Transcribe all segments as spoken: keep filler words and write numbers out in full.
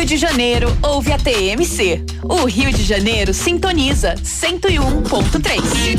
Rio de Janeiro ouve a T M C. O Rio de Janeiro sintoniza cento e um ponto três.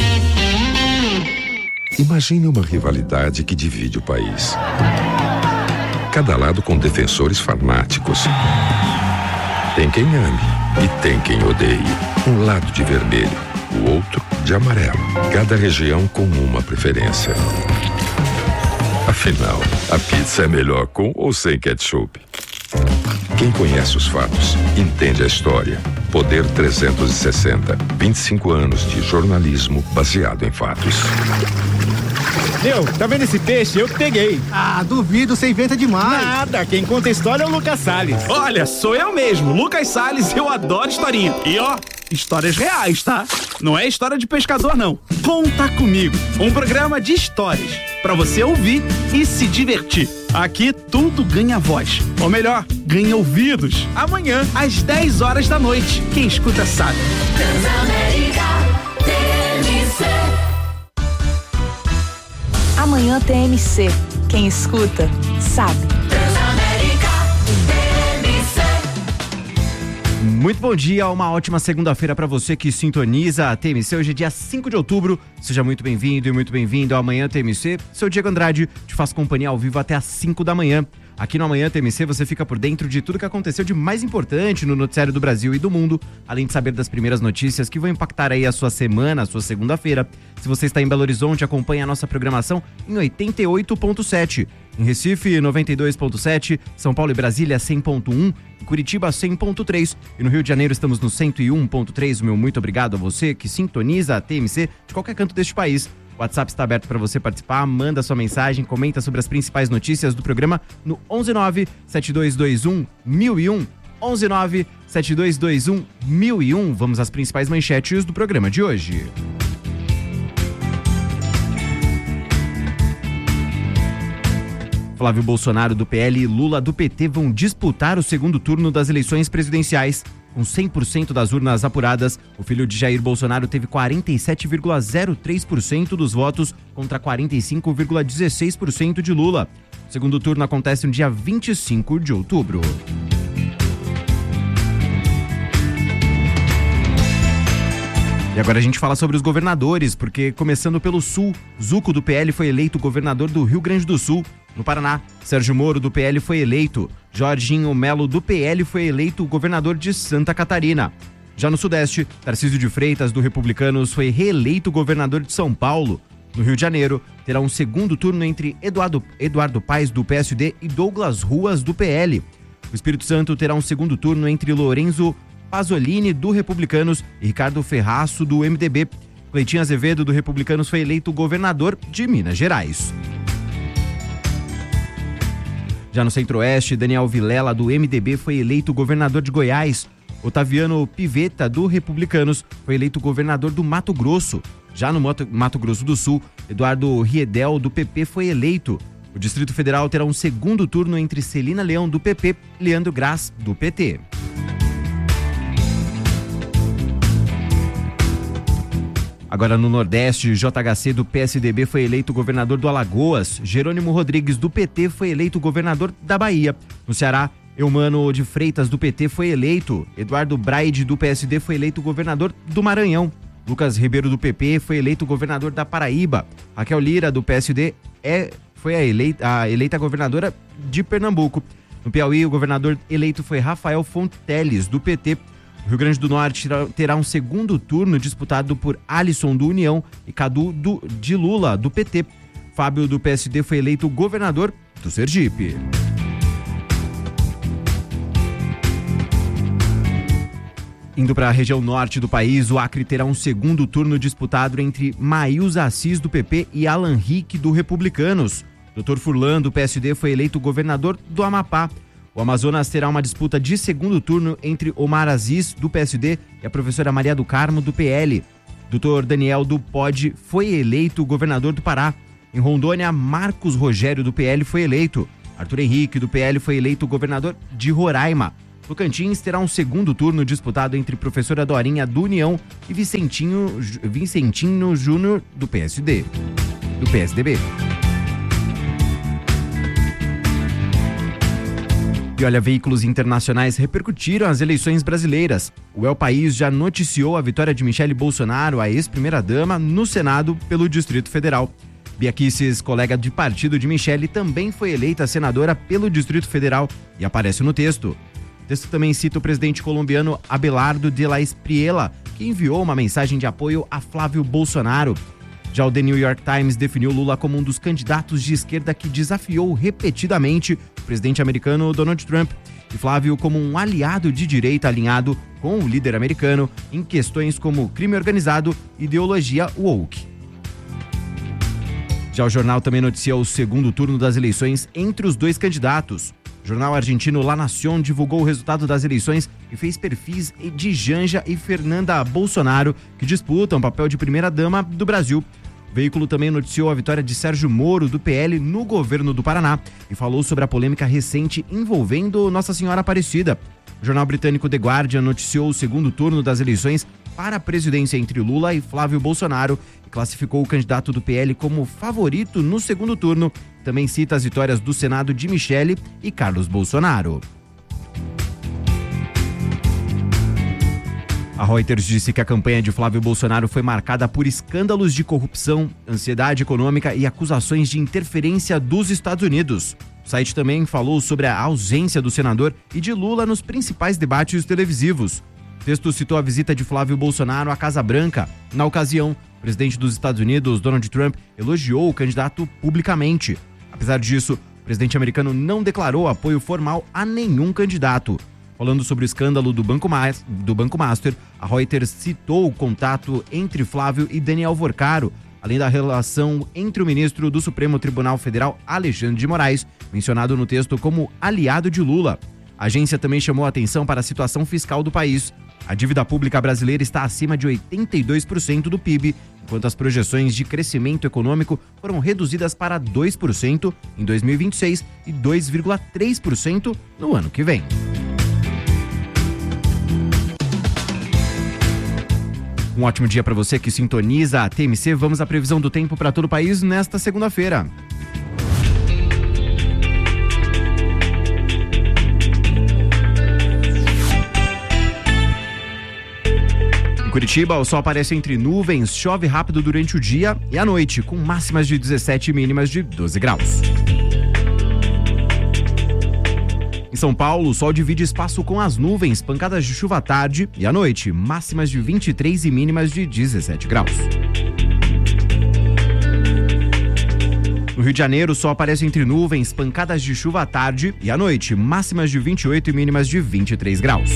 Imagine uma rivalidade que divide o país. Cada lado com defensores fanáticos. Tem quem ame e tem quem odeie. Um lado de vermelho, o outro de amarelo. Cada região com uma preferência. Afinal, a pizza é melhor com ou sem ketchup? Quem conhece os fatos, entende a história. Poder trezentos e sessenta. vinte e cinco anos de jornalismo baseado em fatos. Meu, tá vendo esse peixe? Eu que peguei. Ah, duvido, você inventa demais. Nada, quem conta a história é o Lucas Salles. Olha, sou eu mesmo, Lucas Salles, eu adoro historinha. E ó, histórias reais, tá? Não é história de pescador, não. Conta Comigo, um programa de histórias, pra você ouvir e se divertir. Aqui tudo ganha voz, ou melhor, ganha ouvidos. Amanhã, às dez horas da noite, quem escuta sabe. Transamérica T M C. Amanhã T M C. Quem escuta, sabe. Transamérica T M C. Muito bom dia, uma ótima segunda-feira para você que sintoniza a T M C. Hoje é dia cinco de outubro. Seja muito bem-vindo e muito bem-vindo ao Amanhã T M C. Sou Diego Andrade, te faço companhia ao vivo até às cinco da manhã. Aqui no Amanhã T M C você fica por dentro de tudo que aconteceu de mais importante no noticiário do Brasil e do mundo, além de saber das primeiras notícias que vão impactar aí a sua semana, a sua segunda-feira. Se você está em Belo Horizonte, acompanhe a nossa programação em oitenta e oito ponto sete. Em Recife, noventa e dois ponto sete, São Paulo e Brasília, cem ponto um, em Curitiba, cem ponto três e no Rio de Janeiro estamos no cento e um ponto três. O meu muito obrigado a você que sintoniza a T M C de qualquer canto deste país. O WhatsApp está aberto para você participar, manda sua mensagem, comenta sobre as principais notícias do programa no onze nove sete dois dois um mil e um, onze nove sete dois dois um mil e um. Vamos às principais manchetes do programa de hoje. Flávio Bolsonaro do P L e Lula do P T vão disputar o segundo turno das eleições presidenciais. Com cem por cento das urnas apuradas, o filho de Jair Bolsonaro teve quarenta e sete vírgula zero três por cento dos votos contra quarenta e cinco vírgula dezesseis por cento de Lula. O segundo turno acontece no dia vinte e cinco de outubro. E agora a gente fala sobre os governadores, porque começando pelo Sul, Zuco do P L foi eleito governador do Rio Grande do Sul. No Paraná, Sérgio Moro do P L foi eleito. Jorginho Melo do P L foi eleito governador de Santa Catarina. Já no Sudeste, Tarcísio de Freitas do Republicanos foi reeleito governador de São Paulo. No Rio de Janeiro, terá um segundo turno entre Eduardo, Eduardo Paes do P S D e Douglas Ruas do P L. O Espírito Santo terá um segundo turno entre Lorenzo Pasolini do Republicanos e Ricardo Ferraço do M D B. Cleitinho Azevedo do Republicanos foi eleito governador de Minas Gerais. Já no Centro-Oeste, Daniel Vilela do M D B foi eleito governador de Goiás. Otaviano Pivetta do Republicanos foi eleito governador do Mato Grosso. Já no Mato Grosso do Sul, Eduardo Riedel do P P foi eleito. O Distrito Federal terá um segundo turno entre Celina Leão do P P e Leandro Graz do P T. Agora no Nordeste, J H C do P S D B foi eleito governador do Alagoas. Jerônimo Rodrigues do P T foi eleito governador da Bahia. No Ceará, Eumano de Freitas do P T foi eleito. Eduardo Braide do P S D foi eleito governador do Maranhão. Lucas Ribeiro do P P foi eleito governador da Paraíba. Raquel Lira do P S D é, foi a eleita, a eleita governadora de Pernambuco. No Piauí, o governador eleito foi Rafael Fonteles do P T. O Rio Grande do Norte terá um segundo turno disputado por Alisson do União e Cadu do, de Lula, do P T. Fábio do P S D foi eleito governador do Sergipe. Indo para a região norte do país, o Acre terá um segundo turno disputado entre Maílza Assis do P P e Alan Rick do Republicanos. doutor Furlan do P S D foi eleito governador do Amapá. O Amazonas terá uma disputa de segundo turno entre Omar Aziz, do P S D, e a professora Maria do Carmo, do P L. doutor Daniel do P O D foi eleito governador do Pará. Em Rondônia, Marcos Rogério, do P L, foi eleito. Arthur Henrique, do P L, foi eleito governador de Roraima. Tocantins terá um segundo turno disputado entre professora Dorinha, do União, e Vicentinho, Vicentinho Júnior, do P S D, do P S D B. E olha, veículos internacionais repercutiram as eleições brasileiras. O El País já noticiou a vitória de Michele Bolsonaro, a ex-primeira-dama, no Senado pelo Distrito Federal. Bia Kicis, colega de partido de Michele, também foi eleita senadora pelo Distrito Federal e aparece no texto. O texto também cita o presidente colombiano Abelardo de la Espriella, que enviou uma mensagem de apoio a Flávio Bolsonaro. Já o The New York Times definiu Lula como um dos candidatos de esquerda que desafiou repetidamente o presidente americano Donald Trump e Flávio como um aliado de direita alinhado com o líder americano em questões como crime organizado e ideologia woke. Já o jornal também noticiou o segundo turno das eleições entre os dois candidatos. O jornal argentino La Nación divulgou o resultado das eleições e fez perfis de Janja e Fernanda Bolsonaro, que disputam o papel de primeira-dama do Brasil. O veículo também noticiou a vitória de Sérgio Moro, do P L, no governo do Paraná e falou sobre a polêmica recente envolvendo Nossa Senhora Aparecida. O jornal britânico The Guardian noticiou o segundo turno das eleições para a presidência entre Lula e Flávio Bolsonaro e classificou o candidato do P L como favorito no segundo turno. Também cita as vitórias do Senado de Michele e Carlos Bolsonaro. A Reuters disse que a campanha de Flávio Bolsonaro foi marcada por escândalos de corrupção, ansiedade econômica e acusações de interferência dos Estados Unidos. O site também falou sobre a ausência do senador e de Lula nos principais debates televisivos. O texto citou a visita de Flávio Bolsonaro à Casa Branca. Na ocasião, o presidente dos Estados Unidos, Donald Trump, elogiou o candidato publicamente. Apesar disso, o presidente americano não declarou apoio formal a nenhum candidato. Falando sobre o escândalo do Banco, Mas, do Banco Master, a Reuters citou o contato entre Flávio e Daniel Vorcaro, além da relação entre o ministro do Supremo Tribunal Federal, Alexandre de Moraes, mencionado no texto como aliado de Lula. A agência também chamou a atenção para a situação fiscal do país. A dívida pública brasileira está acima de oitenta e dois por cento do P I B, enquanto as projeções de crescimento econômico foram reduzidas para dois por cento em dois mil e vinte e seis e dois vírgula três por cento no ano que vem. Um ótimo dia para você que sintoniza a T M C. Vamos à previsão do tempo para todo o país nesta segunda-feira. Em Curitiba, o sol aparece entre nuvens, chove rápido durante o dia e à noite, com máximas de dezessete e mínimas de doze graus. Em São Paulo, o sol divide espaço com as nuvens, pancadas de chuva à tarde e à noite, máximas de vinte e três e mínimas de dezessete graus. No Rio de Janeiro, o sol aparece entre nuvens, pancadas de chuva à tarde e à noite, máximas de vinte e oito e mínimas de vinte e três graus.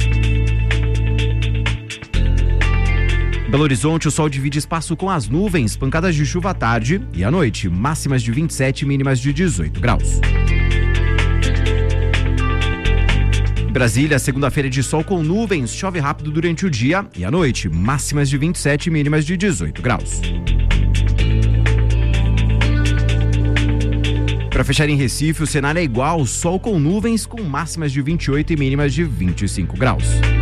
Em Belo Horizonte, o sol divide espaço com as nuvens, pancadas de chuva à tarde e à noite, máximas de vinte e sete e mínimas de dezoito graus. Brasília, segunda-feira de sol com nuvens, chove rápido durante o dia e à noite, máximas de vinte e sete e mínimas de dezoito graus. Para fechar em Recife, o cenário é igual, sol com nuvens com máximas de vinte e oito e mínimas de vinte e cinco graus.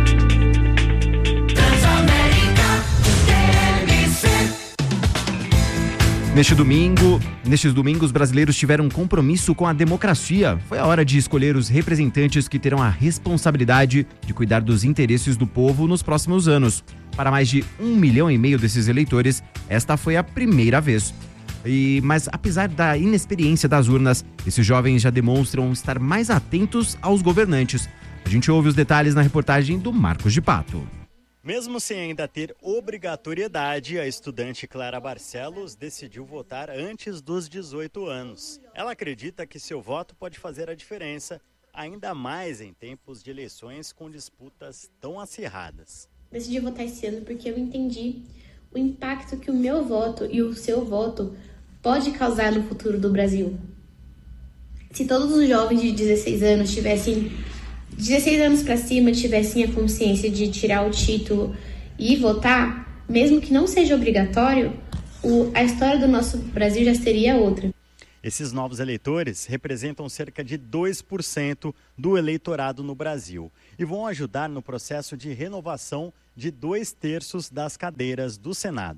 Neste domingo, nestes domingos, brasileiros tiveram um compromisso com a democracia. Foi a hora de escolher os representantes que terão a responsabilidade de cuidar dos interesses do povo nos próximos anos. Para mais de um milhão e meio desses eleitores, esta foi a primeira vez. E, mas apesar da inexperiência das urnas, esses jovens já demonstram estar mais atentos aos governantes. A gente ouve os detalhes na reportagem do Marcos de Pato. Mesmo sem ainda ter obrigatoriedade, a estudante Clara Barcelos decidiu votar antes dos dezoito anos. Ela acredita que seu voto pode fazer a diferença, ainda mais em tempos de eleições com disputas tão acirradas. Decidi votar esse ano porque eu entendi o impacto que o meu voto e o seu voto pode causar no futuro do Brasil. Se todos os jovens de dezesseis anos tivessem dezesseis anos para cima tivessem a consciência de tirar o título e votar, mesmo que não seja obrigatório, o, a história do nosso Brasil já seria outra. Esses novos eleitores representam cerca de dois por cento do eleitorado no Brasil e vão ajudar no processo de renovação de dois terços das cadeiras do Senado.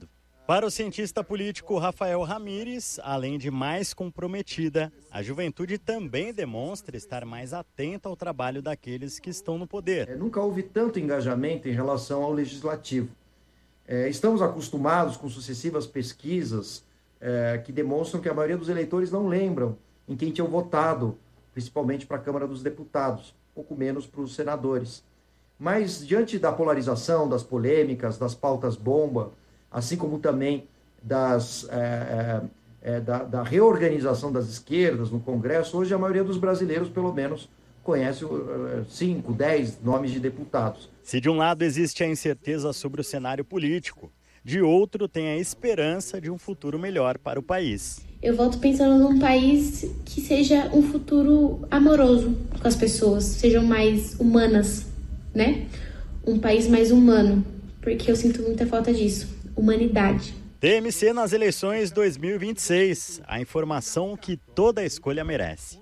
Para o cientista político Rafael Ramires, além de mais comprometida, a juventude também demonstra estar mais atenta ao trabalho daqueles que estão no poder. É, nunca houve tanto engajamento em relação ao legislativo. É, estamos acostumados com sucessivas pesquisas é, que demonstram que a maioria dos eleitores não lembram em quem tinham votado, principalmente para a Câmara dos Deputados, pouco menos para os senadores. Mas, diante da polarização, das polêmicas, das pautas bomba, assim como também das, é, é, da, da reorganização das esquerdas no Congresso, hoje a maioria dos brasileiros, pelo menos, conhece cinco, dez nomes de deputados. Se de um lado existe a incerteza sobre o cenário político, de outro tem a esperança de um futuro melhor para o país. Eu volto pensando num país que seja um futuro amoroso com as pessoas, sejam mais humanas, né? Um país mais humano, porque eu sinto muita falta disso. Humanidade. T M C nas eleições dois mil e vinte e seis. A informação que toda escolha merece.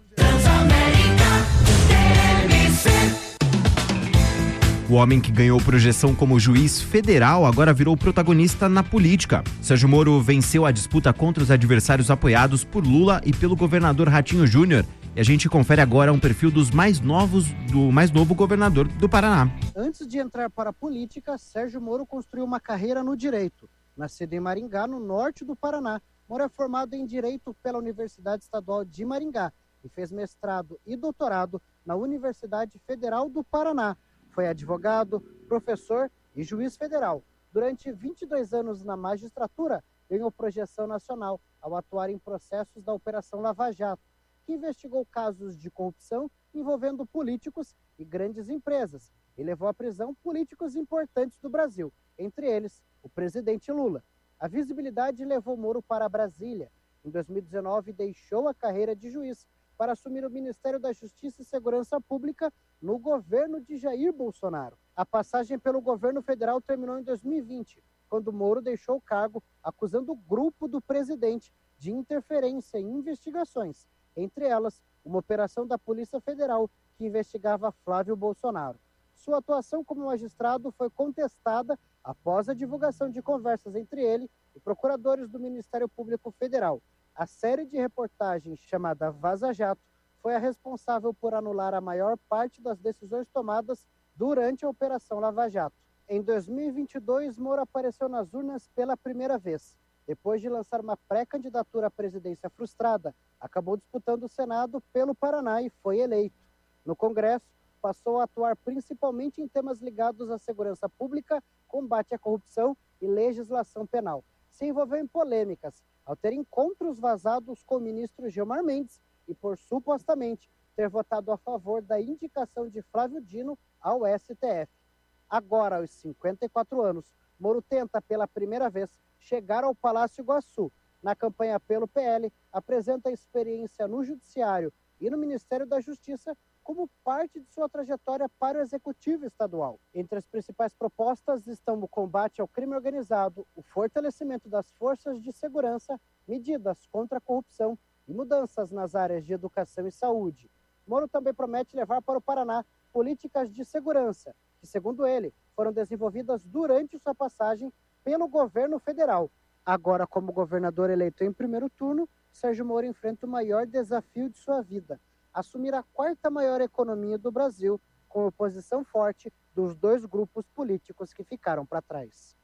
O homem que ganhou projeção como juiz federal agora virou protagonista na política. Sérgio Moro venceu a disputa contra os adversários apoiados por Lula e pelo governador Ratinho Júnior. E a gente confere agora um perfil dos mais novos, do mais novo governador do Paraná. Antes de entrar para a política, Sérgio Moro construiu uma carreira no direito. Nascido em Maringá, no norte do Paraná, Moro é formado em Direito pela Universidade Estadual de Maringá e fez mestrado e doutorado na Universidade Federal do Paraná. Foi advogado, professor e juiz federal. Durante vinte e dois anos na magistratura, ganhou projeção nacional ao atuar em processos da Operação Lava Jato, que investigou casos de corrupção envolvendo políticos e grandes empresas e levou à prisão políticos importantes do Brasil, entre eles o presidente Lula. A visibilidade levou Moro para Brasília. Em dois mil e dezenove, deixou a carreira de juiz para assumir o Ministério da Justiça e Segurança Pública no governo de Jair Bolsonaro. A passagem pelo governo federal terminou em dois mil e vinte, quando Moro deixou o cargo acusando o grupo do presidente de interferência em investigações, entre elas uma operação da Polícia Federal que investigava Flávio Bolsonaro. Sua atuação como magistrado foi contestada após a divulgação de conversas entre ele e procuradores do Ministério Público Federal. A série de reportagens chamada Vaza Jato foi a responsável por anular a maior parte das decisões tomadas durante a Operação Lava Jato. Em dois mil e vinte e dois, Moro apareceu nas urnas pela primeira vez. Depois de lançar uma pré-candidatura à presidência frustrada, acabou disputando o Senado pelo Paraná e foi eleito. No Congresso, passou a atuar principalmente em temas ligados à segurança pública, combate à corrupção e legislação penal. Se envolveu em polêmicas, ao ter encontros vazados com o ministro Gilmar Mendes e por supostamente ter votado a favor da indicação de Flávio Dino ao S T F. Agora, aos cinquenta e quatro anos, Moro tenta pela primeira vez chegar ao Palácio Iguaçu. Na campanha pelo P L, apresenta experiência no Judiciário e no Ministério da Justiça como parte de sua trajetória para o Executivo Estadual. Entre as principais propostas estão o combate ao crime organizado, o fortalecimento das forças de segurança, medidas contra a corrupção e mudanças nas áreas de educação e saúde. Moro também promete levar para o Paraná políticas de segurança, que, segundo ele, foram desenvolvidas durante sua passagem pelo governo federal. Agora, como governador eleito em primeiro turno, Sérgio Moro enfrenta o maior desafio de sua vida: assumir a quarta maior economia do Brasil, com oposição forte dos dois grupos políticos que ficaram para trás.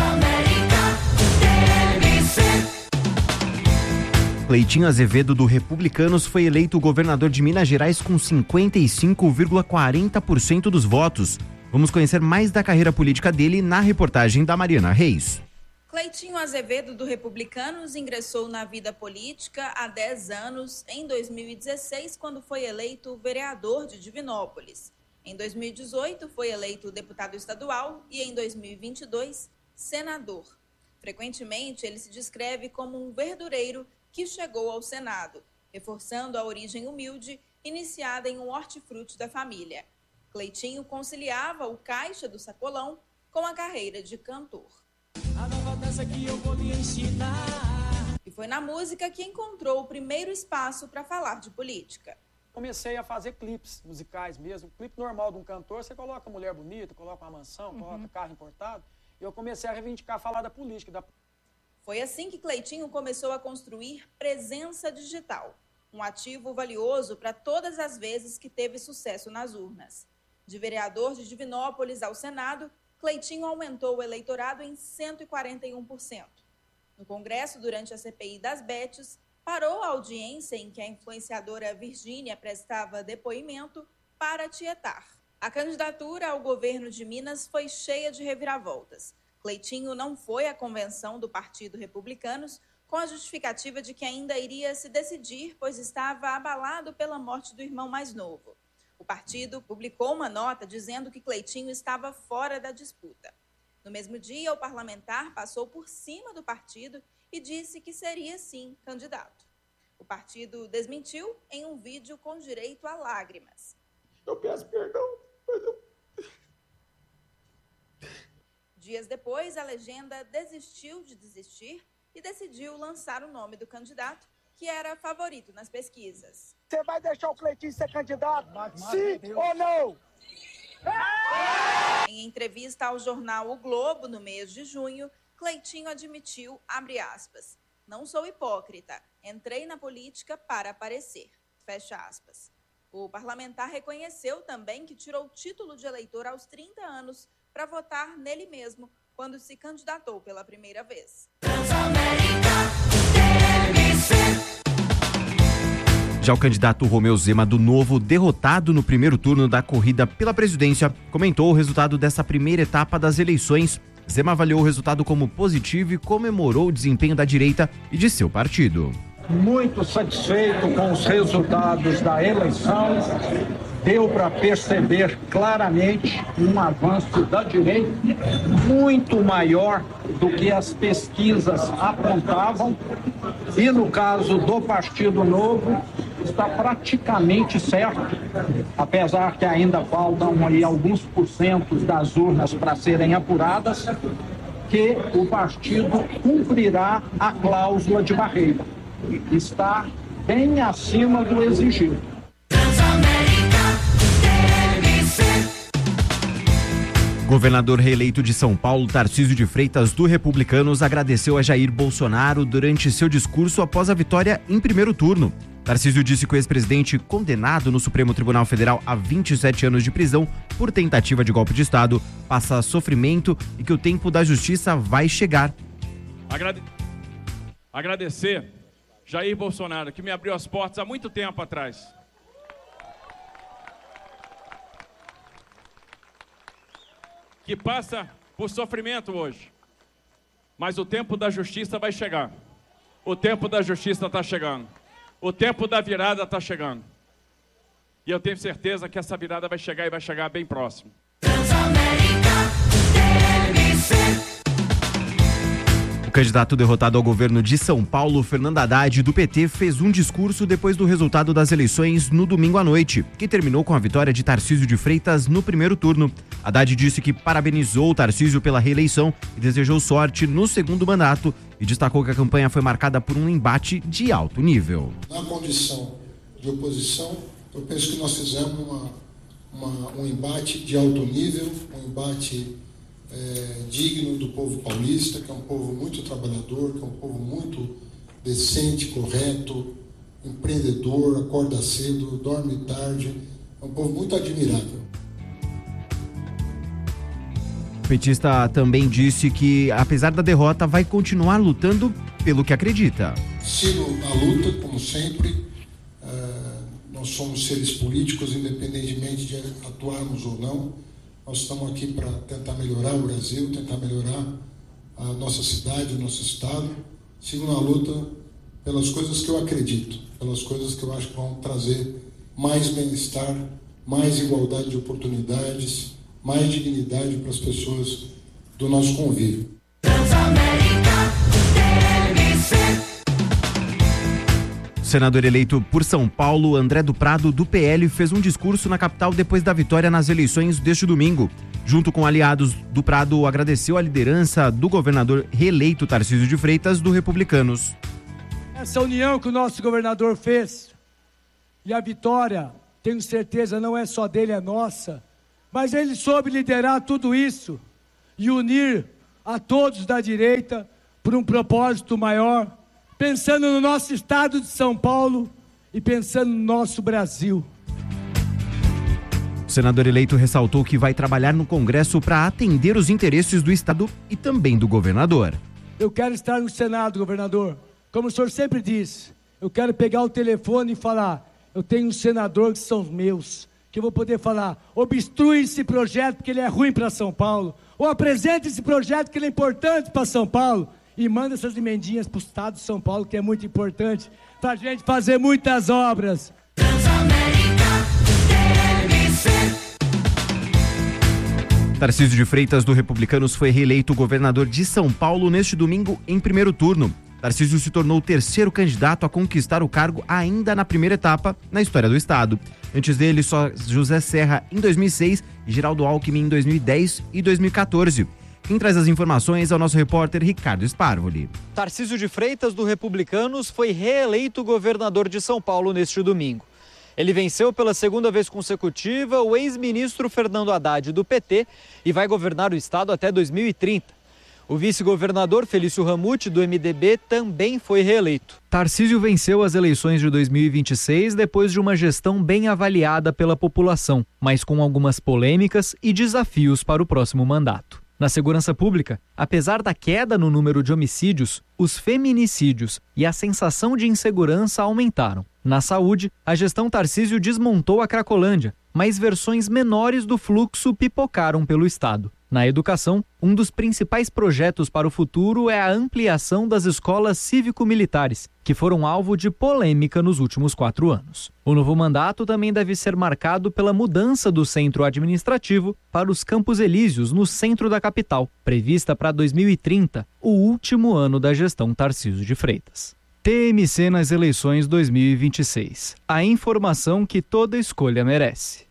Cleitinho Azevedo, do Republicanos, foi eleito governador de Minas Gerais com cinquenta e cinco vírgula quarenta por cento dos votos. Vamos conhecer mais da carreira política dele na reportagem da Mariana Reis. Cleitinho Azevedo, do Republicanos, ingressou na vida política há dez anos, em dois mil e dezesseis, quando foi eleito vereador de Divinópolis. Em dois mil e dezoito, foi eleito deputado estadual e, em dois mil e vinte e dois, senador. Frequentemente, ele se descreve como um verdureiro que chegou ao Senado, reforçando a origem humilde iniciada em um hortifruti da família. Cleitinho conciliava o caixa do sacolão com a carreira de cantor. A nova dança que eu vou lhe ensinar. E foi na música que encontrou o primeiro espaço para falar de política. Comecei a fazer clipes musicais mesmo. Clipe normal de um cantor, você coloca mulher bonita, coloca uma mansão, uhum. coloca carro importado. E eu comecei a reivindicar, falar da política. Da... Foi assim que Cleitinho começou a construir presença digital, um ativo valioso para todas as vezes que teve sucesso nas urnas. De vereador de Divinópolis ao Senado, Cleitinho aumentou o eleitorado em cento e quarenta e um por cento. No Congresso, durante a C P I das Betes, parou a audiência em que a influenciadora Virgínia prestava depoimento para tietar. A candidatura ao governo de Minas foi cheia de reviravoltas. Cleitinho não foi à convenção do Partido Republicanos com a justificativa de que ainda iria se decidir, pois estava abalado pela morte do irmão mais novo. O partido publicou uma nota dizendo que Cleitinho estava fora da disputa. No mesmo dia, o parlamentar passou por cima do partido e disse que seria, sim, candidato. O partido desmentiu em um vídeo com direito a lágrimas. Eu peço perdão, mas eu... Dias depois, a legenda desistiu de desistir e decidiu lançar o nome do candidato, que era favorito nas pesquisas. Você vai deixar o Cleitinho ser candidato? Sim ou não? Em entrevista ao jornal O Globo, no mês de junho, Cleitinho admitiu, abre aspas, não sou hipócrita, entrei na política para aparecer, fecha aspas. O parlamentar reconheceu também que tirou o título de eleitor aos trinta anos para votar nele mesmo quando se candidatou pela primeira vez. Já o candidato Romeu Zema do Novo, derrotado no primeiro turno da corrida pela presidência, comentou o resultado dessa primeira etapa das eleições. Zema avaliou o resultado como positivo e comemorou o desempenho da direita e de seu partido. Muito satisfeito com os resultados da eleição. Deu para perceber claramente um avanço da direita muito maior do que as pesquisas apontavam. E no caso do Partido Novo, está praticamente certo, apesar que ainda faltam aí alguns porcentos das urnas para serem apuradas, que o partido cumprirá a cláusula de barreira. Está bem acima do exigido. Governador reeleito de São Paulo, Tarcísio de Freitas, do Republicanos, agradeceu a Jair Bolsonaro durante seu discurso após a vitória em primeiro turno. Tarcísio disse que o ex-presidente, condenado no Supremo Tribunal Federal a vinte e sete anos de prisão por tentativa de golpe de Estado, passa sofrimento e que o tempo da justiça vai chegar. Agrade... Agradecer Jair Bolsonaro, que me abriu as portas há muito tempo atrás. Que passa por sofrimento hoje. Mas o tempo da justiça vai chegar. O tempo da justiça está chegando. O tempo da virada está chegando. E eu tenho certeza que essa virada vai chegar e vai chegar bem próximo. O candidato derrotado ao governo de São Paulo, Fernando Haddad, do P T, fez um discurso depois do resultado das eleições no domingo à noite, que terminou com a vitória de Tarcísio de Freitas no primeiro turno. Haddad disse que parabenizou Tarcísio pela reeleição e desejou sorte no segundo mandato e destacou que a campanha foi marcada por um embate de alto nível. Na condição de oposição, eu penso que nós fizemos uma, uma, um embate de alto nível, um embate É, digno do povo paulista, que é um povo muito trabalhador, que é um povo muito decente, correto, empreendedor, acorda cedo, dorme tarde, é um povo muito admirável. O petista também disse que, apesar da derrota, vai continuar lutando pelo que acredita. Sigo a luta, como sempre. Uh, nós somos seres políticos, independentemente de atuarmos ou não. Nós estamos aqui para tentar melhorar o Brasil, tentar melhorar a nossa cidade, o nosso estado. Sigo na luta pelas coisas que eu acredito, pelas coisas que eu acho que vão trazer mais bem-estar, mais igualdade de oportunidades, mais dignidade para as pessoas do nosso convívio. O senador eleito por São Paulo, André do Prado, do P L, fez um discurso na capital depois da vitória nas eleições deste domingo. Junto com aliados, do Prado agradeceu a liderança do governador reeleito Tarcísio de Freitas, do Republicanos. Essa união que o nosso governador fez e a vitória, tenho certeza, não é só dele, é nossa, mas ele soube liderar tudo isso e unir a todos da direita por um propósito maior, pensando no nosso estado de São Paulo e pensando no nosso Brasil. O senador eleito ressaltou que vai trabalhar no Congresso para atender os interesses do Estado e também do governador. Eu quero estar no Senado, governador. Como o senhor sempre diz, eu quero pegar o telefone e falar, eu tenho um senador que são os meus, que eu vou poder falar, obstrui esse projeto porque ele é ruim para São Paulo, ou apresente esse projeto que ele é importante para São Paulo, e manda essas emendinhas para o Estado de São Paulo, que é muito importante, para a gente fazer muitas obras. Tarcísio de Freitas, do Republicanos, foi reeleito governador de São Paulo neste domingo em primeiro turno. Tarcísio se tornou o terceiro candidato a conquistar o cargo ainda na primeira etapa na história do estado. Antes dele, só José Serra em dois mil e seis e Geraldo Alckmin em dois mil e dez e dois mil e quatorze. Quem traz as informações é o nosso repórter Ricardo Sparvoli. Tarcísio de Freitas, do Republicanos, foi reeleito governador de São Paulo neste domingo. Ele venceu pela segunda vez consecutiva o ex-ministro Fernando Haddad, do P T, e vai governar o estado até dois mil e trinta. O vice-governador Felício Ramute, do M D B, também foi reeleito. Tarcísio venceu as eleições de dois mil e vinte e seis depois de uma gestão bem avaliada pela população, mas com algumas polêmicas e desafios para o próximo mandato. Na segurança pública, apesar da queda no número de homicídios, os feminicídios e a sensação de insegurança aumentaram. Na saúde, a gestão Tarcísio desmontou a Cracolândia, mas versões menores do fluxo pipocaram pelo estado. Na educação, um dos principais projetos para o futuro é a ampliação das escolas cívico-militares, que foram alvo de polêmica nos últimos quatro anos. O novo mandato também deve ser marcado pela mudança do centro administrativo para os Campos Elíseos, no centro da capital, prevista para dois mil e trinta, o último ano da gestão Tarcísio de Freitas. T M C nas eleições dois mil e vinte e seis. A informação que toda escolha merece.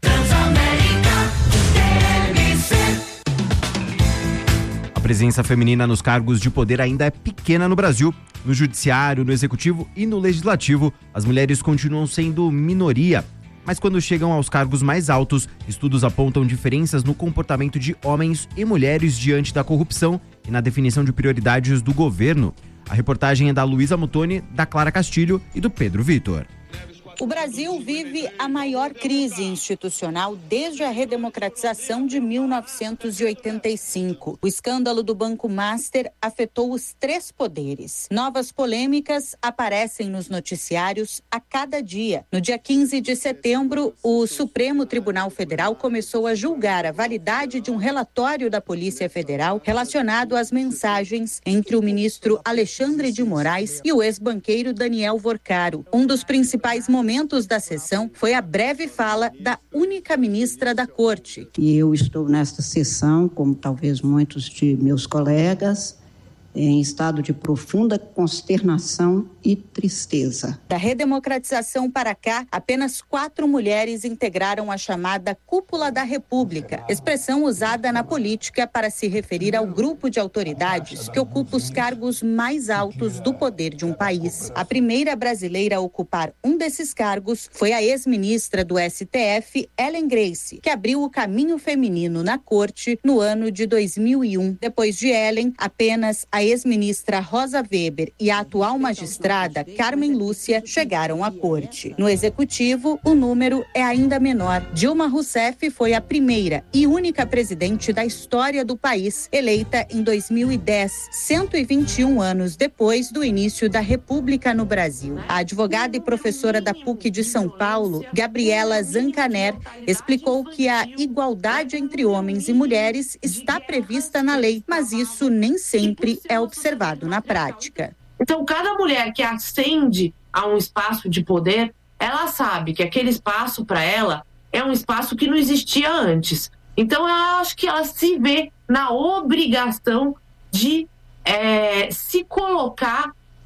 A presença feminina nos cargos de poder ainda é pequena no Brasil. No judiciário, no executivo e no legislativo, as mulheres continuam sendo minoria. Mas quando chegam aos cargos mais altos, estudos apontam diferenças no comportamento de homens e mulheres diante da corrupção e na definição de prioridades do governo. A reportagem é da Luísa Mutoni, da Clara Castilho e do Pedro Vitor. O Brasil vive a maior crise institucional desde a redemocratização de mil novecentos e oitenta e cinco. O escândalo do Banco Master afetou os três poderes. Novas polêmicas aparecem nos noticiários a cada dia. No dia quinze de setembro, o Supremo Tribunal Federal começou a julgar a validade de um relatório da Polícia Federal relacionado às mensagens entre o ministro Alexandre de Moraes e o ex-banqueiro Daniel Vorcaro. Um dos principais momentos momentos da sessão foi a breve fala da única ministra da Corte. E eu estou nesta sessão, como talvez muitos de meus colegas, em estado de profunda consternação e tristeza. Da redemocratização para cá, apenas quatro mulheres integraram a chamada Cúpula da República, expressão usada na política para se referir ao grupo de autoridades que ocupa os cargos mais altos do poder de um país. A primeira brasileira a ocupar um desses cargos foi a ex-ministra do S T F, Ellen Grace, que abriu o caminho feminino na corte no ano de dois mil e um. Depois de Ellen, apenas a ex-ministra Rosa Weber e a atual magistrada Carmen Lúcia chegaram à corte. No executivo, o número é ainda menor. Dilma Rousseff foi a primeira e única presidente da história do país, eleita em dois mil e dez, cento e vinte e um anos depois do início da República no Brasil. A advogada e professora da P U C de São Paulo, Gabriela Zancaner, explicou que a igualdade entre homens e mulheres está prevista na lei, mas isso nem sempre é observado na prática. Então, cada mulher que ascende a um espaço de poder, ela sabe que aquele espaço para ela é um espaço que não existia antes. Então, eu acho que ela se vê na obrigação de é, se colocar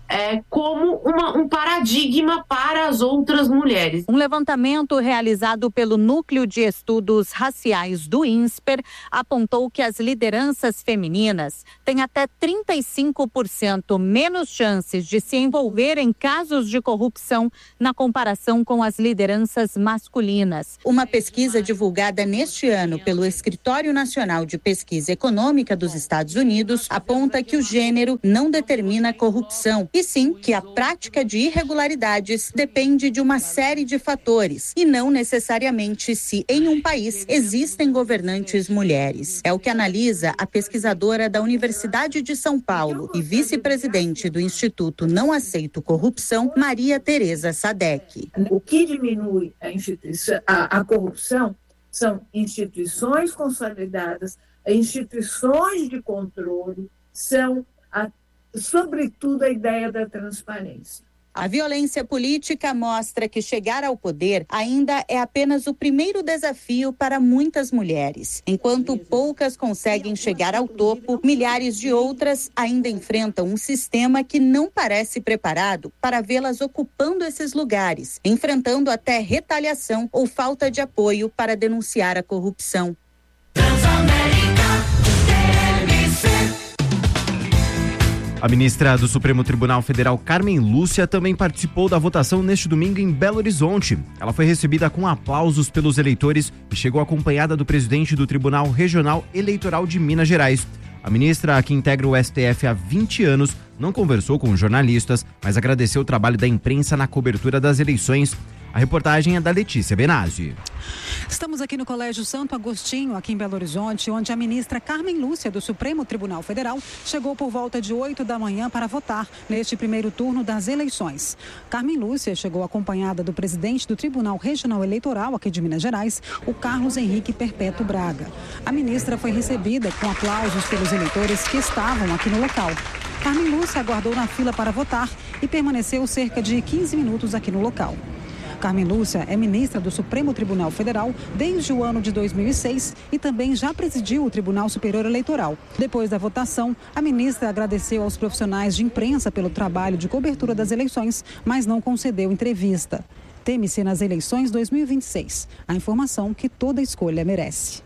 é, como uma, um paradigma para as outras mulheres. Um levantamento realizado pelo Núcleo de Estudos Raciais do INSPER apontou que as lideranças femininas têm até trinta e cinco por cento menos chances de se envolver em casos de corrupção na comparação com as lideranças masculinas. Uma pesquisa divulgada neste ano pelo Escritório Nacional de Pesquisa Econômica dos Estados Unidos aponta que o gênero não determina a corrupção, e sim que a prática de irregularidades depende de uma série de fatores e não necessariamente se em um país existem governantes mulheres. É o que analisa a pesquisadora da Universidade de São Paulo e vice-presidente do Instituto Não Aceito Corrupção, Maria Tereza Sadek. O que diminui a, instituição, a, a corrupção são instituições consolidadas, instituições de controle, são a sobretudo a ideia da transparência. A violência política mostra que chegar ao poder ainda é apenas o primeiro desafio para muitas mulheres. Enquanto poucas conseguem chegar ao topo, milhares de outras ainda enfrentam um sistema que não parece preparado para vê-las ocupando esses lugares, enfrentando até retaliação ou falta de apoio para denunciar a corrupção. A ministra do Supremo Tribunal Federal, Carmen Lúcia, também participou da votação neste domingo em Belo Horizonte. Ela foi recebida com aplausos pelos eleitores e chegou acompanhada do presidente do Tribunal Regional Eleitoral de Minas Gerais. A ministra, que integra o S T F há vinte anos, não conversou com jornalistas, mas agradeceu o trabalho da imprensa na cobertura das eleições. A reportagem é da Letícia Benazzi. Estamos aqui no Colégio Santo Agostinho, aqui em Belo Horizonte, onde a ministra Carmen Lúcia, do Supremo Tribunal Federal, chegou por volta de oito da manhã para votar neste primeiro turno das eleições. Carmen Lúcia chegou acompanhada do presidente do Tribunal Regional Eleitoral aqui de Minas Gerais, o Carlos Henrique Perpétuo Braga. A ministra foi recebida com aplausos pelos eleitores que estavam aqui no local. Carmen Lúcia aguardou na fila para votar e permaneceu cerca de quinze minutos aqui no local. Carmen Lúcia é ministra do Supremo Tribunal Federal desde o ano de dois mil e seis e também já presidiu o Tribunal Superior Eleitoral. Depois da votação, a ministra agradeceu aos profissionais de imprensa pelo trabalho de cobertura das eleições, mas não concedeu entrevista. Teme-se nas eleições dois mil e vinte e seis. A informação que toda escolha merece.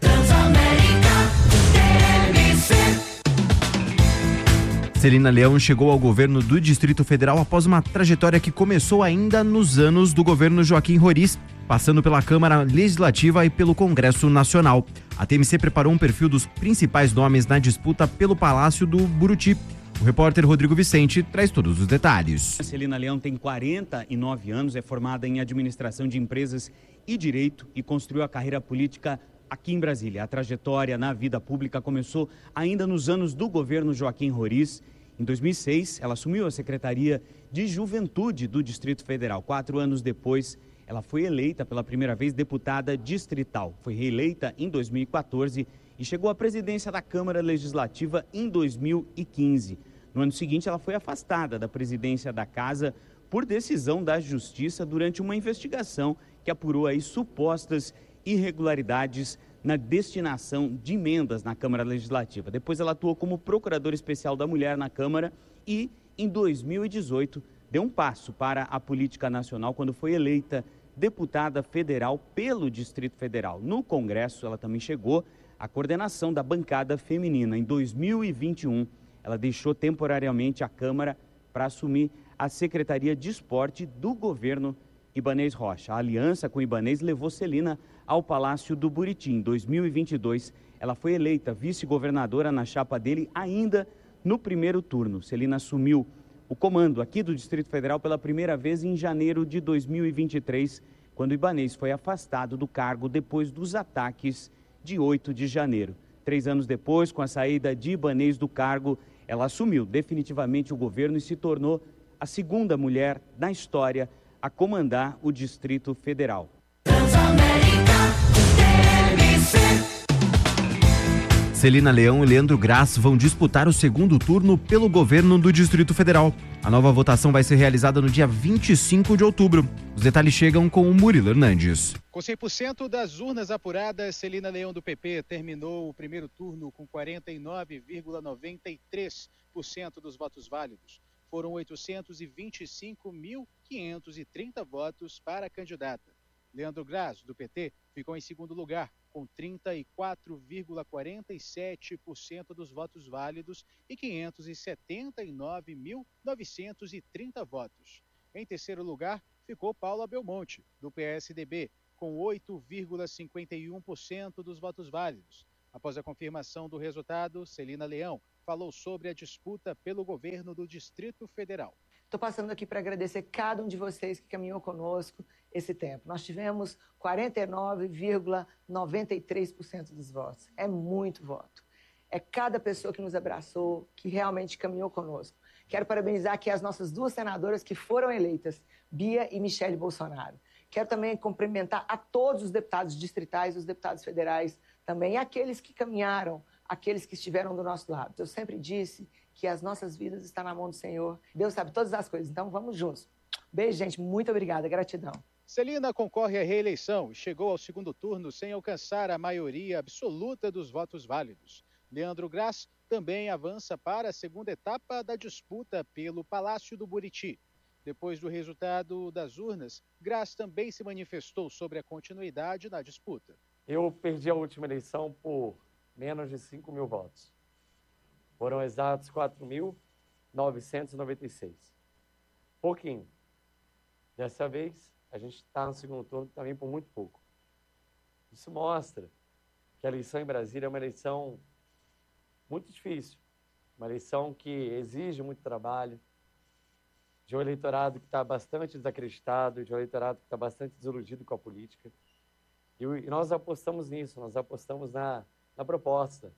Celina Leão chegou ao governo do Distrito Federal após uma trajetória que começou ainda nos anos do governo Joaquim Roriz, passando pela Câmara Legislativa e pelo Congresso Nacional. A T M C preparou um perfil dos principais nomes na disputa pelo Palácio do Buriti. O repórter Rodrigo Vicente traz todos os detalhes. Celina Leão tem quarenta e nove anos, é formada em administração de empresas e direito e construiu a carreira política aqui em Brasília. A trajetória na vida pública começou ainda nos anos do governo Joaquim Roriz. Em dois mil e seis, ela assumiu a Secretaria de Juventude do Distrito Federal. Quatro anos depois, ela foi eleita pela primeira vez deputada distrital. Foi reeleita em dois mil e quatorze e chegou à presidência da Câmara Legislativa em dois mil e quinze. No ano seguinte, ela foi afastada da presidência da Casa por decisão da Justiça durante uma investigação que apurou aí supostas irregularidades na destinação de emendas na Câmara Legislativa. Depois ela atuou como procuradora especial da mulher na Câmara e, em dois mil e dezoito, deu um passo para a política nacional quando foi eleita deputada federal pelo Distrito Federal. No Congresso, ela também chegou à coordenação da bancada feminina. Em dois mil e vinte e um, ela deixou temporariamente a Câmara para assumir a Secretaria de Esporte do governo Ibanez Rocha. A aliança com Ibanez levou Celina ao Palácio do Buriti. Em dois mil e vinte e dois, ela foi eleita vice-governadora na chapa dele ainda no primeiro turno. Celina assumiu o comando aqui do Distrito Federal pela primeira vez em janeiro de dois mil e vinte e três, quando Ibanez foi afastado do cargo depois dos ataques de oito de janeiro. Três anos depois, com a saída de Ibanez do cargo, ela assumiu definitivamente o governo e se tornou a segunda mulher na história a comandar o Distrito Federal. Celina Leão e Leandro Graz vão disputar o segundo turno pelo governo do Distrito Federal. A nova votação vai ser realizada no dia vinte e cinco de outubro. Os detalhes chegam com o Murilo Hernandes. Com cem por cento das urnas apuradas, Celina Leão do P P terminou o primeiro turno com quarenta e nove vírgula noventa e três por cento dos votos válidos. foram oitocentos e vinte e cinco mil, quinhentos e trinta votos para a candidata. Leandro Graz, do P T, ficou em segundo lugar, com trinta e quatro vírgula quarenta e sete por cento dos votos válidos e quinhentos e setenta e nove mil, novecentos e trinta votos. Em terceiro lugar, ficou Paula Belmonte, do P S D B, com oito vírgula cinquenta e um por cento dos votos válidos. Após a confirmação do resultado, Celina Leão falou sobre a disputa pelo governo do Distrito Federal. Estou passando aqui para agradecer cada um de vocês que caminhou conosco esse tempo. Nós tivemos quarenta e nove vírgula noventa e três por cento dos votos. É muito voto. É cada pessoa que nos abraçou, que realmente caminhou conosco. Quero parabenizar aqui as nossas duas senadoras que foram eleitas, Bia e Michele Bolsonaro. Quero também cumprimentar a todos os deputados distritais, os deputados federais também, e aqueles que caminharam, aqueles que estiveram do nosso lado. Eu sempre disse que as nossas vidas estão na mão do Senhor. Deus sabe todas as coisas, então vamos juntos. Beijo, gente. Muito obrigada. Gratidão. Celina concorre à reeleição e chegou ao segundo turno sem alcançar a maioria absoluta dos votos válidos. Leandro Graz também avança para a segunda etapa da disputa pelo Palácio do Buriti. Depois do resultado das urnas, Graz também se manifestou sobre a continuidade na disputa. Eu perdi a última eleição por menos de cinco mil votos. Foram exatos quatro mil novecentos e noventa e seis. Pouquinho. Dessa vez, a gente está no segundo turno também por muito pouco. Isso mostra que a eleição em Brasília é uma eleição muito difícil. Uma eleição que exige muito trabalho, de um eleitorado que está bastante desacreditado, de um eleitorado que está bastante desiludido com a política. E, e nós apostamos nisso, nós apostamos na, na proposta,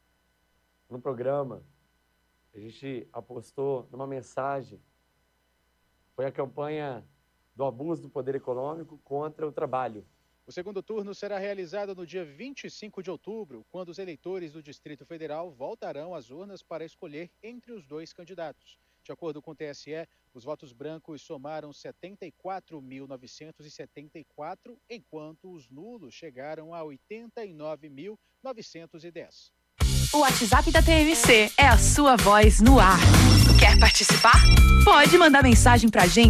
no programa. A gente apostou numa mensagem. Foi a campanha do abuso do poder econômico contra o trabalho. O segundo turno será realizado no dia vinte e cinco de outubro, quando os eleitores do Distrito Federal voltarão às urnas para escolher entre os dois candidatos. De acordo com o T S E, os votos brancos somaram setenta e quatro mil novecentos e setenta e quatro, enquanto os nulos chegaram a oitenta e nove mil novecentos e dez. O WhatsApp da T M C é a sua voz no ar. Quer participar? Pode mandar mensagem pra gente